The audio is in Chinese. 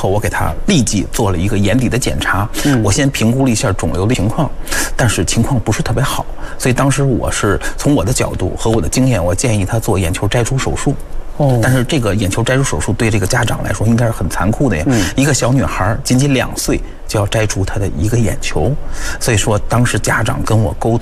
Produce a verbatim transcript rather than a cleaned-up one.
后，我给他立即做了一个眼底的检查，嗯，我先评估了一下肿瘤的情况，但是情况不是特别好，所以当时我是从我的角度和我的经验，我建议他做眼球摘除手术。哦，但是这个眼球摘除手术对这个家长来说应该是很残酷的呀。嗯，一个小女孩仅仅两岁就要摘除她的一个眼球，所以说当时家长跟我沟通。